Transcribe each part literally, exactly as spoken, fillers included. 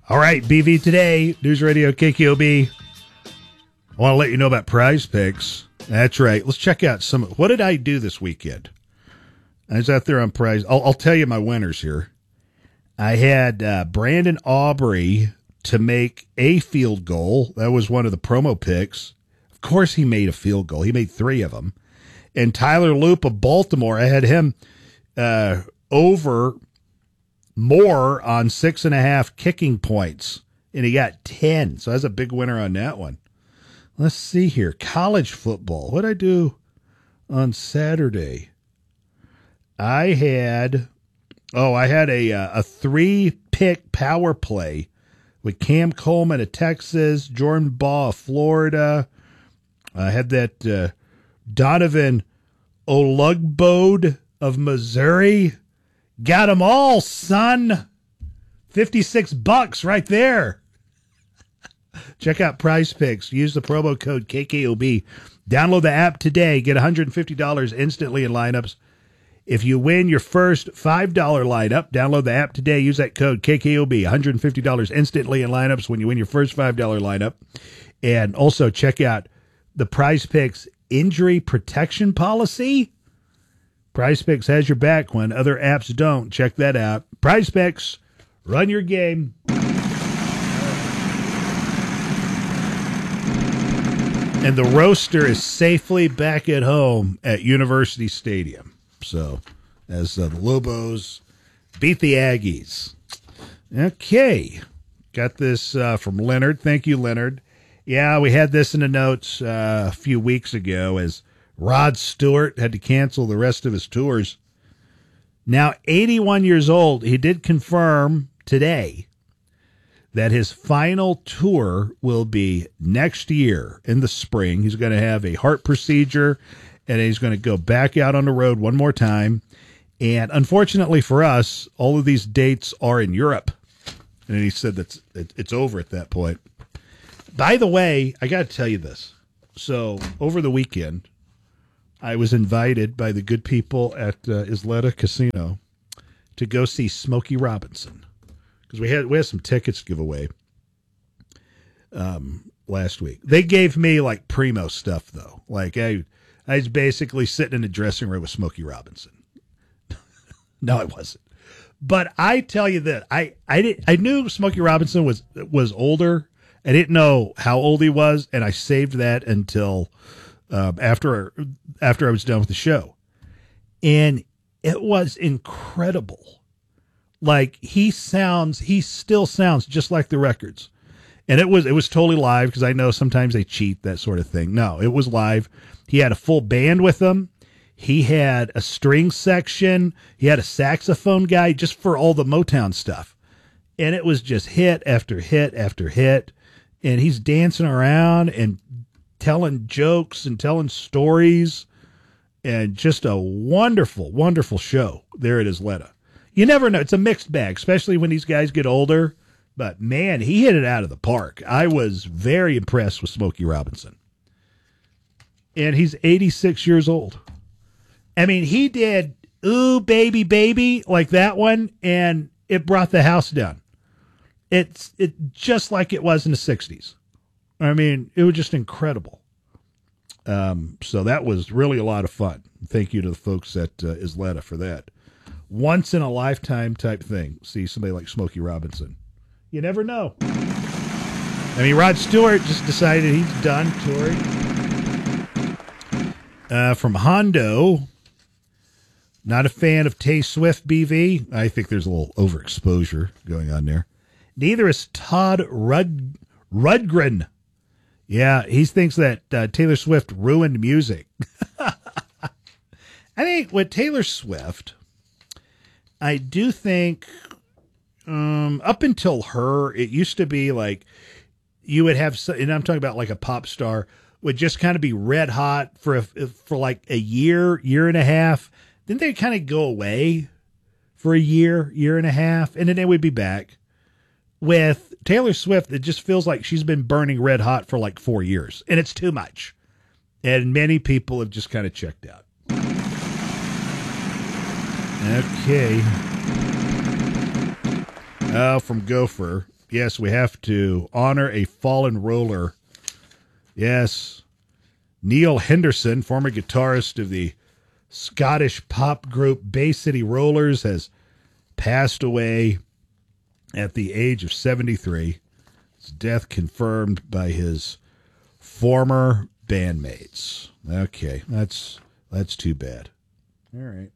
All right, B V Today, News Radio K K O B. I want to let you know about Prize Picks. That's right. Let's check out some. What did I do this weekend? I was out there on Prize. I'll, I'll tell you my winners here. I had uh, Brandon Aubrey to make a field goal. That was one of the promo picks. Of course, he made a field goal. He made three of them. And Tyler Loop of Baltimore, I had him uh, over more on six and a half kicking points, and he got ten. So that's a big winner on that one. Let's see here. College football. What did I do on Saturday? I had, oh, I had a a three-pick power play with Cam Coleman of Texas, Jordan Baugh of Florida. I had that uh, Donovan Olugbode of Missouri. Got them all, son. fifty-six bucks right there. Check out Prize Picks. Use the promo code K K O B. Download the app today. Get one hundred fifty dollars instantly in lineups. If you win your first five dollars lineup, download the app today. Use that code K K O B. one hundred fifty dollars instantly in lineups when you win your first five dollars lineup. And also check out the Prize Picks injury protection policy. Prize Picks has your back when other apps don't. Check that out. Prize Picks, run your game. And the roaster is safely back at home at University Stadium. So, as uh, the Lobos beat the Aggies. Okay. Got this uh, from Leonard. Thank you, Leonard. Yeah, we had this in the notes uh, a few weeks ago as Rod Stewart had to cancel the rest of his tours. Now, eighty-one years old, he did confirm today that his final tour will be next year in the spring. He's going to have a heart procedure, and he's going to go back out on the road one more time. And unfortunately for us, all of these dates are in Europe. And he said that it's over at that point. By the way, I got to tell you this. So over the weekend, I was invited by the good people at uh, Isleta Casino to go see Smokey Robinson because we had we had some tickets to give away um, last week. They gave me like primo stuff though. Like I, I was basically sitting in the dressing room with Smokey Robinson. No, I wasn't. But I tell you that I I did I knew Smokey Robinson was was older. I didn't know how old he was, and I saved that until. Um, after after I was done with the show. And it was incredible. Like he sounds, he still sounds just like the records. And it was it was totally live because I know sometimes they cheat, that sort of thing. No, it was live. He had a full band with him. He had a string section. He had a saxophone guy just for all the Motown stuff. And it was just hit after hit after hit. And he's dancing around and telling jokes and telling stories, and just a wonderful, wonderful show there at Isleta. You never know. It's a mixed bag, especially when these guys get older. But, man, he hit it out of the park. I was very impressed with Smokey Robinson. And he's eighty-six years old. I mean, he did Ooh, Baby, Baby, like that one, and it brought the house down. It's it just like it was in the sixties. I mean, it was just incredible. Um, so that was really a lot of fun. Thank you to the folks at uh, Isleta for that. Once in a lifetime type thing. See somebody like Smokey Robinson. You never know. I mean, Rod Stewart just decided he's done touring. Uh, from Hondo, not a fan of Tay Swift, B V. I think there's a little overexposure going on there. Neither is Todd Rud- Rudgren. Yeah, he thinks that uh, Taylor Swift ruined music. I think with Taylor Swift, I do think um, up until her, it used to be like you would have, and I'm talking about like a pop star, would just kind of be red hot for a, for like a year, year and a half. Then they'd kind of go away for a year, year and a half, and then they would be back. With Taylor Swift, it just feels like she's been burning red hot for like four years, and it's too much. And many people have just kind of checked out. Okay. Uh, from Gopher, Yes, we have to honor a fallen roller. Yes. Neil Henderson, former guitarist of the Scottish pop group Bay City Rollers, has passed away at the age of seventy-three. His death confirmed by his former bandmates. Okay, that's that's too bad. All right.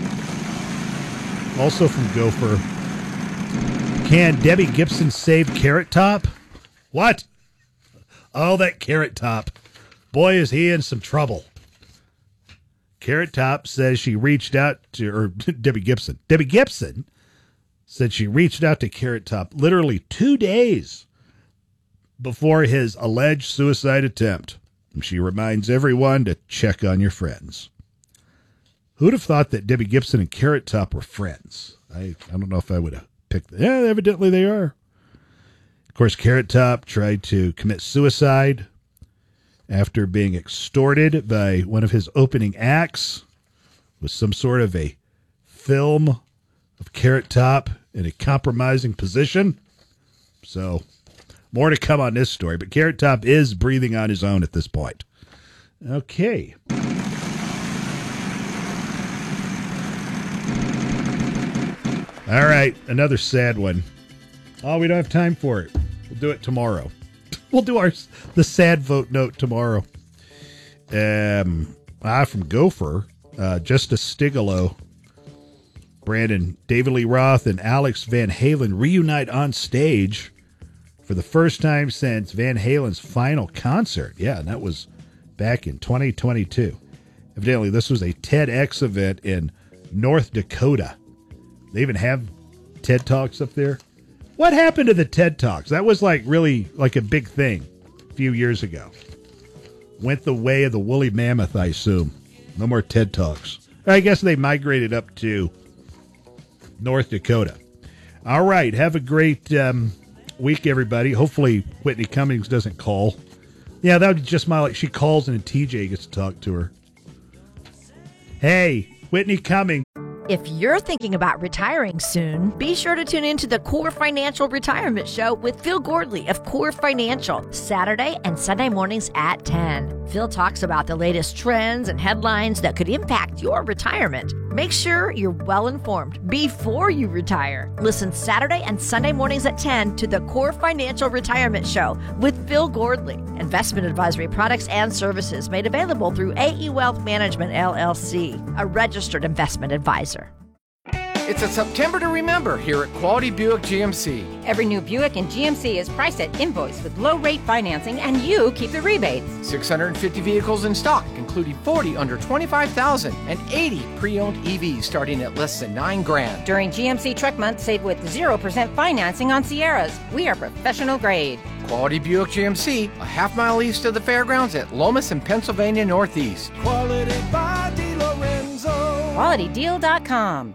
Also from Gopher, can Debbie Gibson save Carrot Top? What? Oh, that Carrot Top. Boy, is he in some trouble. Carrot Top says she reached out to, or Debbie Gibson. Debbie Gibson said she reached out to Carrot Top literally two days before his alleged suicide attempt. And she reminds everyone to check on your friends. Who'd have thought that Debbie Gibson and Carrot Top were friends? I, I don't know if I would have picked them. Yeah, evidently they are. Of course, Carrot Top tried to commit suicide after being extorted by one of his opening acts with some sort of a film of Carrot Top in a compromising position. So, more to come on this story, but Carrot Top is breathing on his own at this point. Okay. All right, another sad one. Oh, we don't have time for it. We'll do it tomorrow. We'll do our the sad vote note tomorrow. Um, ah, from Gopher, uh, Justice Stigalo, Brandon, David Lee Roth, and Alex Van Halen reunite on stage for the first time since Van Halen's final concert. Yeah, and that was back in twenty twenty-two. Evidently, this was a TEDx event in North Dakota. They even have TED Talks up there. What happened to the TED Talks? That was like really like a big thing a few years ago. Went the way of the woolly mammoth, I assume. No more TED Talks. I guess they migrated up to North Dakota. All right. Have a great um, week, everybody. Hopefully Whitney Cummings doesn't call. Yeah, that would be just my, like, she calls and T J gets to talk to her. Hey, Whitney Cummings. If you're thinking about retiring soon, be sure to tune in to the Core Financial Retirement Show with Phil Gordley of Core Financial, Saturday and Sunday mornings at ten. Phil talks about the latest trends and headlines that could impact your retirement. Make sure you're well informed before you retire. Listen Saturday and Sunday mornings at ten to the Core Financial Retirement Show with Phil Gordley. Investment advisory products and services made available through A E Wealth Management, L L C, a registered investment advisor. It's a September to remember here at Quality Buick G M C. Every new Buick in G M C is priced at invoice with low-rate financing, and you keep the rebates. six hundred fifty vehicles in stock, including forty under twenty-five thousand and eighty pre-owned E Vs starting at less than nine grand. During G M C Truck Month, save with zero percent financing on Sierras. We are professional grade. Quality Buick G M C, a half mile east of the fairgrounds at Lomas and Pennsylvania Northeast. Quality by DeLorenzo. Quality Deal dot com.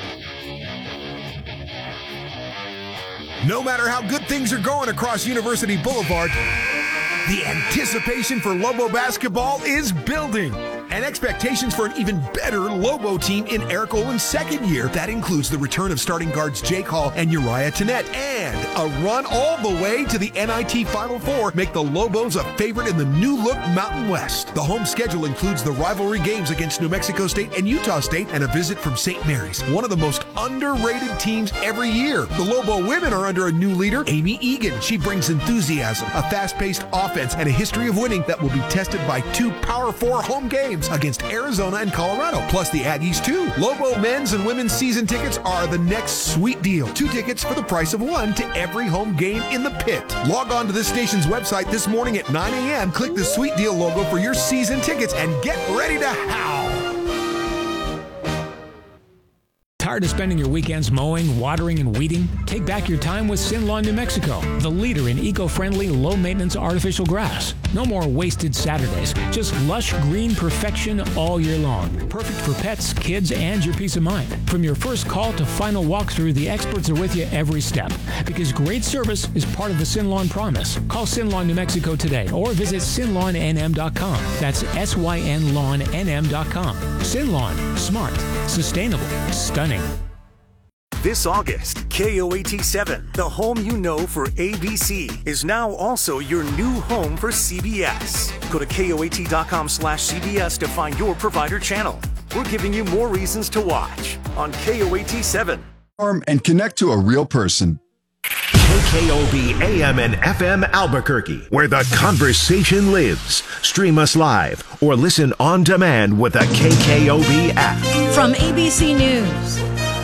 No matter how good things are going across University Boulevard, the anticipation for Lobo basketball is building. And expectations for an even better Lobo team in Eric Olin's second year. That includes the return of starting guards Jake Hall and Uriah Tennette, and a run all the way to the N I T Final Four make the Lobos a favorite in the new-look Mountain West. The home schedule includes the rivalry games against New Mexico State and Utah State, and a visit from Saint Mary's, one of the most underrated teams every year. The Lobo women are under a new leader, Amy Egan. She brings enthusiasm, a fast-paced offense, and a history of winning that will be tested by two Power Four home games against Arizona and Colorado, plus the Aggies too. Lobo men's and women's season tickets are the next sweet deal. Two tickets for the price of one to every home game in the pit. Log on to this station's website this morning at nine a.m. Click the sweet deal logo for your season tickets and get ready to howl. Tired of spending your weekends mowing, watering, and weeding? Take back your time with Sinlawn New Mexico, the leader in eco-friendly, low-maintenance artificial grass. No more wasted Saturdays, just lush green perfection all year long. Perfect for pets, kids, and your peace of mind. From your first call to final walkthrough, the experts are with you every step. Because great service is part of the Sinlawn promise. Call Sinlawn New Mexico today or visit sin lawn n m dot com. That's S Y N lawn N M dot com. Sinlawn, smart, sustainable, stunning. This August, K O A T seven, the home you know for A B C, is now also your new home for C B S. Go to K O A T dot com slash C B S to find your provider channel. We're giving you more reasons to watch on K O A T seven. And connect to a real person. K K O B A M and F M Albuquerque, where the conversation lives. Stream us live or listen on demand with the K K O B app. From A B C News,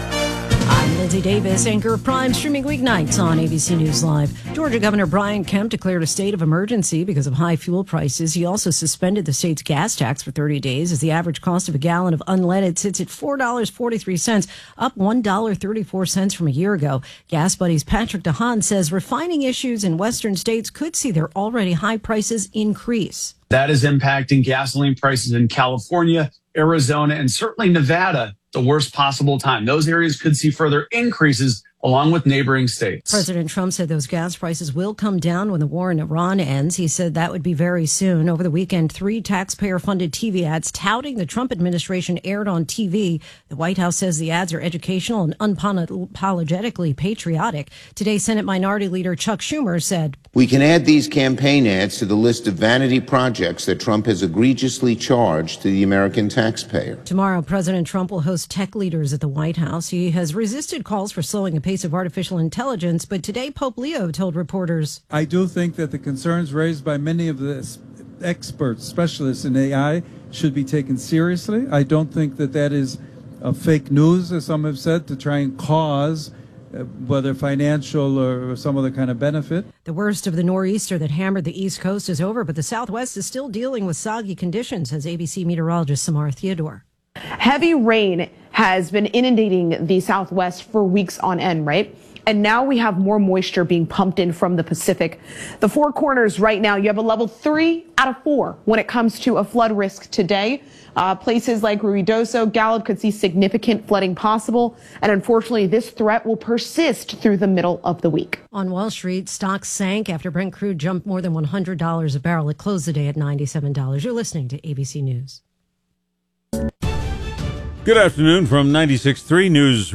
I'm Lindsay Davis, anchor of Prime, streaming weeknights on A B C News Live. Georgia Governor Brian Kemp declared a state of emergency because of high fuel prices. He also suspended the state's gas tax for thirty days as the average cost of a gallon of unleaded sits at four dollars and forty-three cents, up one dollar and thirty-four cents from a year ago. Gas Buddies' Patrick DeHaan says refining issues in western states could see their already high prices increase. That is impacting gasoline prices in California, Arizona, and certainly Nevada. The worst possible time. Those areas could see further increases along with neighboring states. President Trump said those gas prices will come down when the war in Iran ends. He said that would be very soon. Over the weekend, three taxpayer-funded T V ads touting the Trump administration aired on T V. The White House says the ads are educational and unapologetically patriotic. Today, Senate Minority Leader Chuck Schumer said, "We can add these campaign ads to the list of vanity projects that Trump has egregiously charged to the American taxpayer." Tomorrow, President Trump will host tech leaders at the White House. He has resisted calls for slowing the pace of artificial intelligence, but today Pope Leo told reporters, I do think that the concerns raised by many of the experts, specialists in A I, should be taken seriously. I don't think that that is uh, fake news, as some have said, to try and cause uh, whether financial or some other kind of benefit. The worst of the nor'easter that hammered the East Coast is over, but the Southwest is still dealing with soggy conditions, says A B C meteorologist Samara Theodore. Heavy rain has been inundating the Southwest for weeks on end, right? And now we have more moisture being pumped in from the Pacific. The Four Corners right now, you have a level three out of four when it comes to a flood risk today. Uh, places like Ruidoso, Gallup could see significant flooding possible. And unfortunately, this threat will persist through the middle of the week. On Wall Street, stocks sank after Brent crude jumped more than one hundred dollars a barrel. It closed the day at ninety-seven dollars. You're listening to A B C News. Good afternoon from ninety-six point three News